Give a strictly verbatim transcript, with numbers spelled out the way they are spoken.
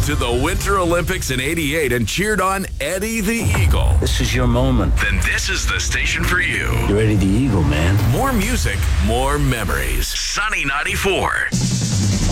to the Winter Olympics in eighty-eight and cheered on Eddie the Eagle, This is your moment. then this is the station for you. You're Eddie the Eagle, man. More music, more memories. Sunny ninety-four.